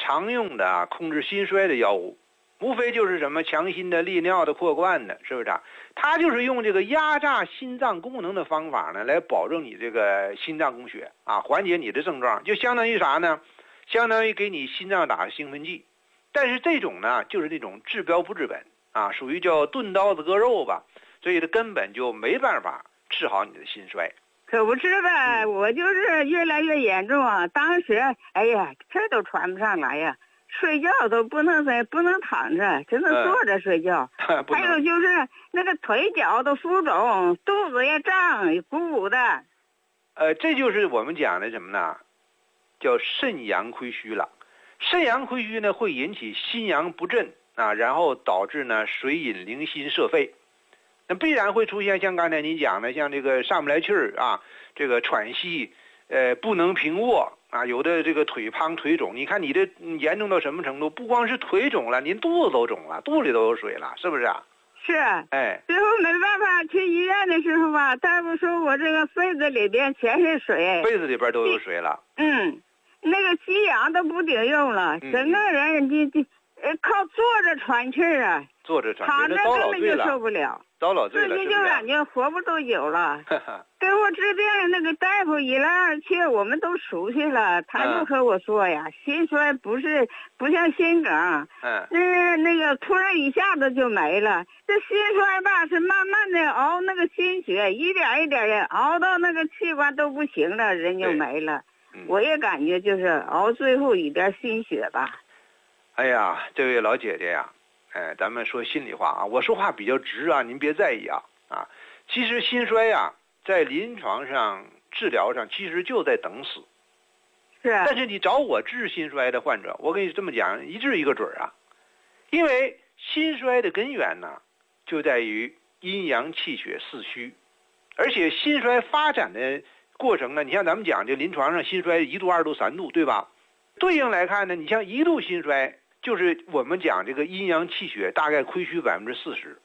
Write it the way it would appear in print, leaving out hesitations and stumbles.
常用的控制心衰的药物，无非就是什么强心的、利尿的、扩灌的，是不是啊？它就是用这个压榨心脏功能的方法呢，来保证你这个心脏供血啊，缓解你的症状，就相当于啥呢？相当于给你心脏打兴奋剂。但是这种呢，就是那种治标不治本啊，属于叫钝刀子割肉吧，所以它根本就没办法治好你的心衰。 可不是呗，我就是越来越严重啊！当时，哎呀，气都喘不上来呀，睡觉都不能躺着，只能坐着睡觉。还有就是那个腿脚都浮肿，肚子也胀，鼓鼓的。 这就是我们讲的什么呢？叫肾阳亏虚了。肾阳亏虚呢，会引起心阳不振啊，然后导致呢水饮凌心摄肺。那必然会出现像刚才您讲的，像这个上不来气儿啊，这个喘息，不能平卧啊，有的这个腿胖腿肿，你看你这严重到什么程度？不光是腿肿了，您肚子都肿了，肚里都有水了，是不是啊？ 是，哎，最后没办法去医院的时候吧，大夫说我这个肺子里边全是水， 肺子里边都有水了。 那个吸氧都不顶用了，整个人靠坐着喘气儿啊， 坐着喘， 躺着根本就受不了， 遭老罪了， 自己就感觉活不多久了。给我治病那个大夫一来二去，我们都熟悉了，他就和我说呀，心衰不像心梗，那个突然一下子就没了。这心衰吧是慢慢的熬那个心血，一点一点的熬到那个器官都不行了，人就没了。我也感觉就是熬最后一点心血吧。 哎呀，这位老姐姐呀，咱们说心里话啊，我说话比较直啊，您别在意啊。其实心衰呀，在临床上治疗上其实就在等死。 是。 但是你找我治心衰的患者，我跟你这么讲，一治一个准啊。因为心衰的根源呢，就在于阴阳气血四虚，而且心衰发展的过程呢，你像咱们讲这临床上心衰1度、2度、3度，对吧？对应来看呢，你像1度心衰，就是我们讲这个阴阳气血大概亏虚40%，